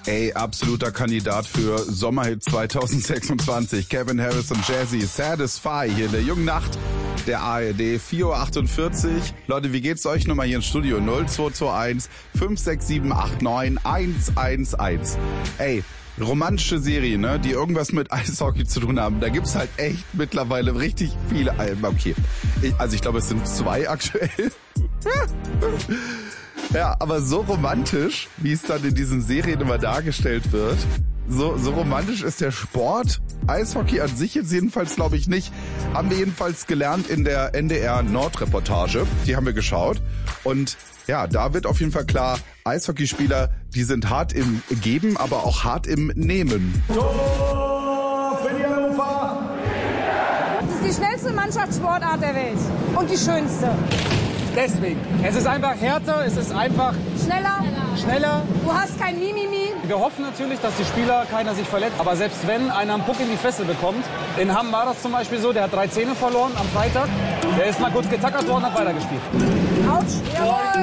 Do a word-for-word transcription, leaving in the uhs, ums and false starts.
Ey, absoluter Kandidat für Sommerhit zwanzig sechsundzwanzig. Calvin Harris und Jazzy, Satisfy, hier in der jungen Nacht der A R D, vier Uhr achtundvierzig. Leute, wie geht's euch? Nummer hier im Studio null zwei zwei eins fünf sechs sieben acht neun eins eins eins. Ey, romantische Serien, ne, die irgendwas mit Eishockey zu tun haben. Da gibt's halt echt mittlerweile richtig viele Alben. Okay, ich, also ich glaube, es sind zwei aktuell. Ja, aber so romantisch, wie es dann in diesen Serien immer dargestellt wird, so, so romantisch ist der Sport. Eishockey an sich jetzt jedenfalls, glaube ich, nicht. Haben wir jedenfalls gelernt in der N D R Nord-Reportage. Die haben wir geschaut. Und ja, da wird auf jeden Fall klar, Eishockeyspieler, die sind hart im Geben, aber auch hart im Nehmen. Tor für die Hannover! Das ist die schnellste Mannschaftssportart der Welt und die schönste. Deswegen. Es ist einfach härter, es ist einfach Schneller, schneller. du hast kein Mimimi. Wir hoffen natürlich, dass die Spieler keiner sich verletzt. Aber selbst wenn einer einen Puck in die Fresse bekommt, in Hamm war das zum Beispiel so, der hat drei Zähne verloren am Freitag. Der ist mal kurz getackert worden und hat weitergespielt. Autsch, jawohl.